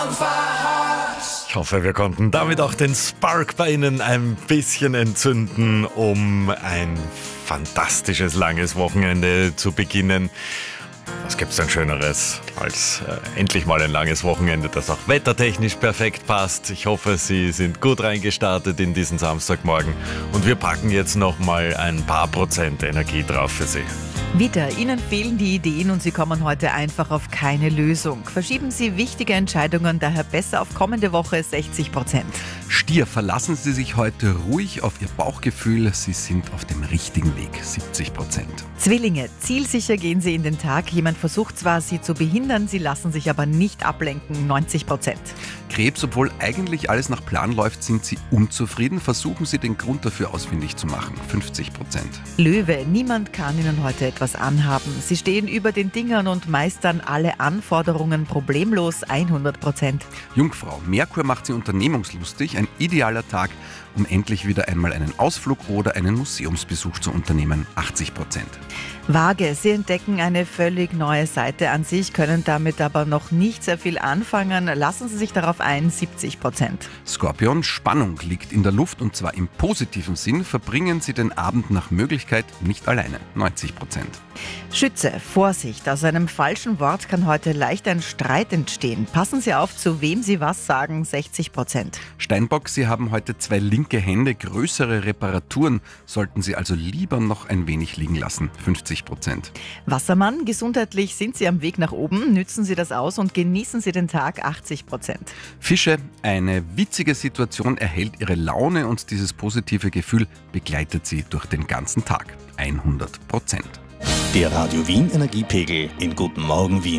Ich hoffe, wir konnten damit auch den Spark bei Ihnen ein bisschen entzünden, um ein fantastisches, langes Wochenende zu beginnen. Was gibt's denn Schöneres als endlich mal ein langes Wochenende, das auch wettertechnisch perfekt passt. Ich hoffe, Sie sind gut reingestartet in diesen Samstagmorgen und wir packen jetzt noch mal ein paar Prozent Energie drauf für Sie. Wieder, Ihnen fehlen die Ideen und Sie kommen heute einfach auf keine Lösung. Verschieben Sie wichtige Entscheidungen daher besser auf kommende Woche 60%. Stier, verlassen Sie sich heute ruhig auf Ihr Bauchgefühl. Sie sind auf dem richtigen Weg, 70%. Zwillinge, zielsicher gehen Sie in den Tag. Jemand versucht zwar, Sie zu behindern, Sie lassen sich aber nicht ablenken, 90%. Krebs, obwohl eigentlich alles nach Plan läuft, sind Sie unzufrieden. Versuchen Sie den Grund dafür ausfindig zu machen, 50%. Löwe, niemand kann Ihnen heute etwas anhaben. Sie stehen über den Dingern und meistern alle Anforderungen problemlos, 100%. Jungfrau, Merkur macht Sie unternehmungslustig. Ein idealer Tag, um endlich wieder einmal einen Ausflug oder einen Museumsbesuch zu unternehmen, 80%. Waage, Sie entdecken eine völlig neue Seite an sich, können damit aber noch nicht sehr viel anfangen. Lassen Sie sich darauf ein, 70%. Skorpion, Spannung liegt in der Luft und zwar im positiven Sinn. Verbringen Sie den Abend nach Möglichkeit nicht alleine, 90%. Schütze, Vorsicht, aus einem falschen Wort kann heute leicht ein Streit entstehen. Passen Sie auf, zu wem Sie was sagen, 60%. Steinbock, Sie haben heute 2 linke Hände, größere Reparaturen sollten Sie also lieber noch ein wenig liegen lassen, 50%. Wassermann, gesundheitlich sind Sie am Weg nach oben, nützen Sie das aus und genießen Sie den Tag, 80%. Fische, eine witzige Situation erhält Ihre Laune und dieses positive Gefühl begleitet Sie durch den ganzen Tag, 100%. Der Radio Wien Energiepegel in Guten Morgen Wien.